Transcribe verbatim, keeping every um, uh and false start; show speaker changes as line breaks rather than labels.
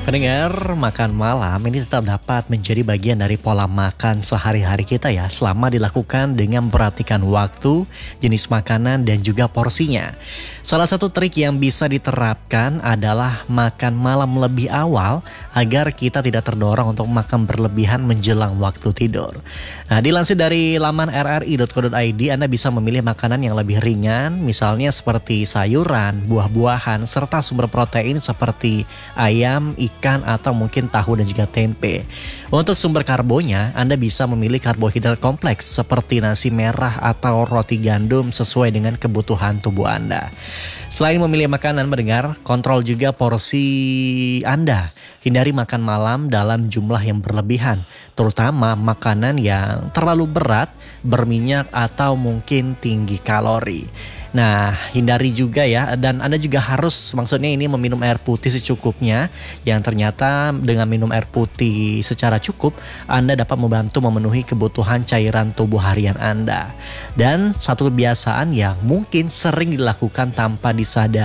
Pendengar, makan malam ini tetap dapat menjadi bagian dari pola makan sehari-hari kita ya, selama dilakukan dengan memperhatikan waktu, jenis makanan, dan juga porsinya. Salah satu trik yang bisa diterapkan adalah makan malam lebih awal agar kita tidak terdorong untuk makan berlebihan menjelang waktu tidur. Nah, dilansir dari laman r r i dot co dot i d, Anda bisa memilih makanan yang lebih ringan, misalnya seperti sayuran, buah-buahan, serta sumber protein seperti ayam, ikan, atau mungkin tahu dan juga tempe. Untuk sumber karbonya, Anda bisa memilih karbohidrat kompleks seperti nasi merah atau roti gandum sesuai dengan kebutuhan tubuh Anda. Selain memilih makanan, mendengar, kontrol juga porsi Anda. Hindari makan malam dalam jumlah yang berlebihan, terutama makanan yang terlalu berat, berminyak, atau mungkin tinggi kalori. Nah, hindari juga ya, dan Anda juga harus, maksudnya ini meminum air putih secukupnya, yang ternyata dengan minum air putih secara cukup, Anda dapat membantu memenuhi kebutuhan cairan tubuh harian Anda. Dan satu kebiasaan yang mungkin sering dilakukan tanpa disadari,